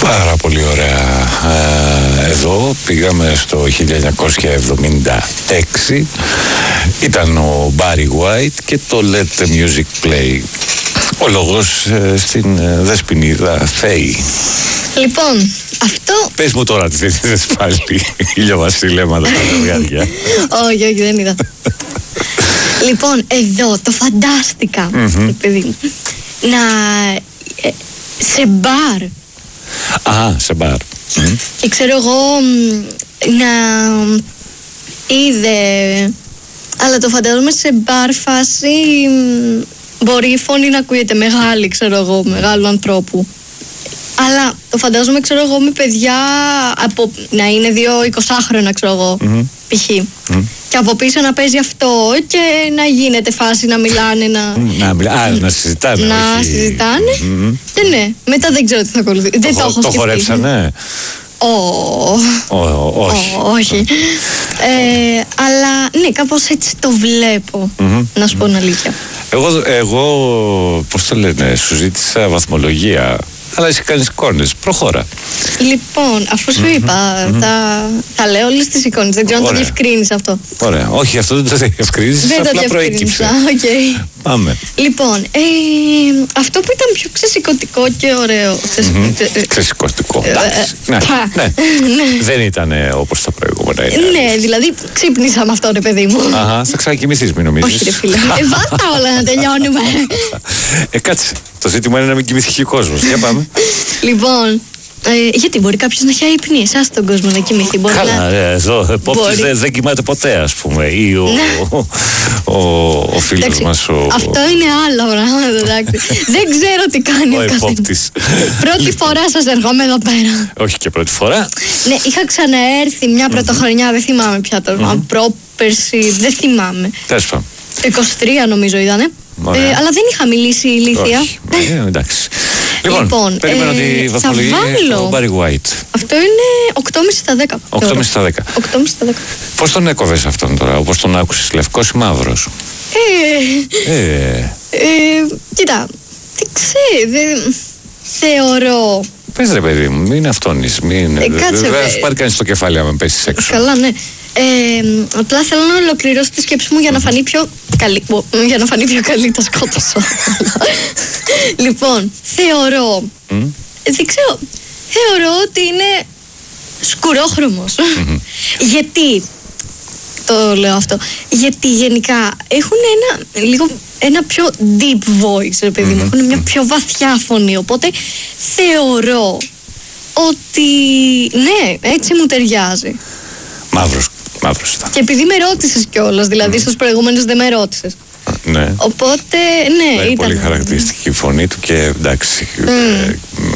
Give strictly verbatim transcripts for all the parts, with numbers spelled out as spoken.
Πάρα πολύ ωραία. Ε, εδώ πήγαμε στο χίλια εννιακόσια εβδομήντα έξι. Ήταν ο Barry White και το Let the Music Play. Ο λόγος ε, στην ε, Δεσποινίδα Θέη. Λοιπόν, αυτό... Πες μου τώρα τι δεν είδες πάλι ηλιοβασιλέματα τα ζευγάρια. Όχι, όχι, δεν είδα. Λοιπόν, εδώ το φαντάστηκα, Mm-hmm. παιδί μου, να... ε, σε μπαρ. Α, σε μπαρ. Mm. Και ξέρω εγώ μ, να είδε, αλλά το φαντάζομαι σε μπαρ φάση, μ, μπορεί η φωνή να ακούγεται μεγάλη, ξέρω εγώ, μεγάλου ανθρώπου. Αλλά το φαντάζομαι, ξέρω εγώ, με παιδιά από, να είναι δύο εικοσάχρονα, ξέρω εγώ, Mm-hmm. π.χ. Mm. Και από πίσω να παίζει αυτό και να γίνεται φάση να μιλάνε, να, Να, μιλά, α, να συζητάνε. να όχι... συζητάνε. Mm-hmm. Και ναι, μετά δεν ξέρω τι θα ακολουθεί. Δεν το έχω Το σκεφτεί. χορέψανε. Ω, Ω, όχι. Ω, όχι. Ε, αλλά ναι, κάπως έτσι το βλέπω, Mm-hmm. να σου πω την αλήθεια. Εγώ, εγώ, πώς το λένε, σου ζήτησα βαθμολογία, αλλά εσύ κάνεις εικόνες. Προχώρα. Λοιπόν, αφού σου είπα, Mm-hmm. τα, τα λέω όλες τις εικόνες. Δεν ξέρω αν το Ωραία. διευκρίνεις αυτό. Ωραία. Όχι, αυτό δεν το διευκρίνησες, Δεν το απλά διευκρίνησα. προέκυψε. Okay. Πάμε. Λοιπόν, ε, αυτό που ήταν πιο ξεσηκωτικό και ωραίο. Mm-hmm. Ξεσηκωτικό. Ε, Εντάξει. ε, Ναι, πα. ναι. Ναι. Δεν ήταν όπως τα προηγούμενα. Ναι, δηλαδή ξύπνησα με αυτό, ρε παιδί μου. Αχα, θα ξανακοιμηθείς, μην νομίζεις. Όχι, ρε φίλε. Ε, βάστα όλα να τελειώνουμε. Ε, κάτσε. Το ζήτημα είναι να μην κοιμηθεί και ο κόσμος. Για πάμε. Λοιπόν, ε, γιατί μπορεί κάποιος να έχει αϊπνεί, εσάς τον κόσμο να κοιμηθεί. Μπορεί Καλά, να... ε, εδώ επόπτης Μπορεί. δεν, δεν κοιμάται ποτέ, ας πούμε. Ή ο, ο, ο, ο φίλος Εντάξει, μας, ο, αυτό είναι άλλο πράγμα, εντάξει. Δεν ξέρω τι κάνει ο ο καθένας. επόπτης. Πρώτη φορά σας ερχόμαι εδώ πέρα. Όχι και πρώτη φορά. Ναι, είχα ξαναέρθει μια πρωτοχρονιά, δεν θυμάμαι πια τώρα. Πρόπερση, δεν θυμάμαι. Τέλος πάντων. Το είκοσι τρία νομίζω ήτανε. Ωραία. Ε, αλλά δεν είχα μιλήσει ηλίθεια. Όχι. Ε, εντάξει. Λοιπόν, Λοιπόν, περιμένω ε, τη θα βαθμολογία βάλω. στο Barry White. Αυτό είναι οκτώ κόμμα πέντε στα δέκα. οκτώ κόμμα πέντε στα δέκα. οκτώ κόμμα πέντε στα δέκα. Πώς τον έκοβες αυτόν τώρα, όπως τον άκουσες, λευκός ή μαύρος? Ε, Ε, ε, κοίτα, δεν ξέρω, δεν θεωρώ. πες ρε παιδί μου, μην αυτόνεις, μην... Ε, κάτσε, δεν θα ε, σου πάρει κανείς το κεφάλι άμα πέσεις έξω. Καλά, ναι. Ε, απλά θέλω να ολοκληρώσω τη σκέψη μου για να φανεί πιο καλή. Ω, για να φανεί πιο καλή, τα σκότωσα. Λοιπόν, θεωρώ. Μμ. Δεν ξέρω. Θεωρώ ότι είναι σκουρόχρωμος. Γιατί το λέω αυτό? Γιατί γενικά έχουν ένα λίγο ένα πιο deep voice, ρε παιδί μου. Έχουν μια πιο βαθιά φωνή. Οπότε θεωρώ ότι ναι, έτσι μου ταιριάζει. Μαύρος, μαύρος ήταν. Και επειδή με ρώτησες κιόλας, δηλαδή στους προηγούμενους δεν με ρώτησες. Ναι. Οπότε, ναι, Είναι ήταν. πολύ χαρακτηριστική η φωνή του και εντάξει. ε,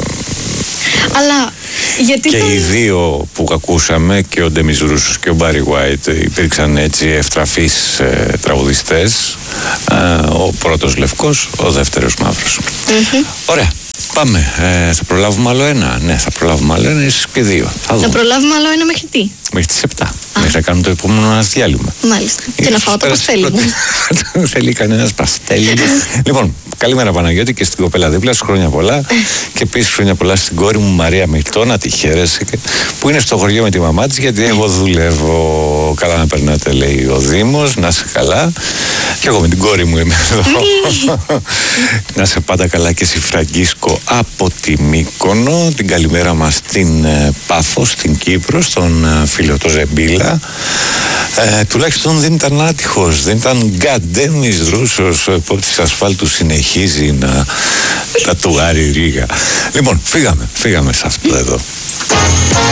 Αλλά γιατί Και τον... οι δύο που ακούσαμε, και ο Ντέμις Ρούσος και ο Μπάρι Γουάιτ, υπήρξαν έτσι ευτραφείς ε, τραγουδιστές. Ε, ο πρώτος λευκός, ο δεύτερος μαύρος. Mm-hmm. Ωραία. Πάμε. Ε, θα προλάβουμε άλλο ένα. Ναι, θα προλάβουμε άλλο ένα, ίσως και δύο. Θα Να δούμε. προλάβουμε άλλο ένα μέχρι τι? Μέχρι τις επτά. Μέχρι να κάνουμε το επόμενο μας διάλειμμα. Μάλιστα. Και να φάω το παστέλι μου. Δεν θέλει κανένας παστέλι. Λοιπόν, καλημέρα Παναγιώτη και στην κοπέλα δίπλα σου, χρόνια πολλά. Και επίσης χρόνια πολλά στην κόρη μου Μαρία Μιχτώ, να τη χαίρεσαι, και- που είναι στο χωριό με τη μαμά της, γιατί εγώ δουλεύω. Καλά να περνάτε, λέει ο Δήμος, να είσαι καλά. Και εγώ με την κόρη μου είμαι εδώ. Να σε πάντα καλά και εσύ, Φραγκίσκο, από τη Μύκονο. Την καλημέρα μας στην ε, Πάφο, στην Κύπρο, στον ε, φίλο το Ζεμπίλα. Ε, τουλάχιστον δεν ήταν άτυχος, δεν ήταν γκαντέμις Ρούσος, ο επόπτης ασφάλτου συνεχίζει να τατουάρει ρίγα. Λοιπόν, φύγαμε, φύγαμε σε αυτό εδώ.